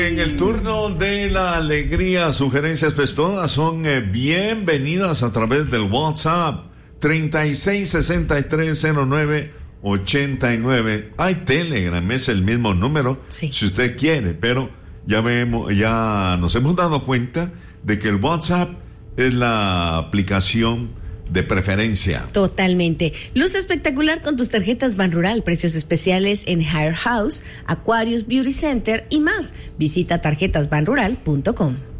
En el turno de la alegría, sugerencias, pues todas son bienvenidas a través del WhatsApp 36630989. Hay Telegram, es el mismo número, sí, si usted quiere, pero ya nos hemos dado cuenta de que el WhatsApp es la aplicación de preferencia. Totalmente. Luz espectacular con tus tarjetas Banrural. Precios especiales en Hair House, Aquarius Beauty Center y más. Visita tarjetasbanrural.com.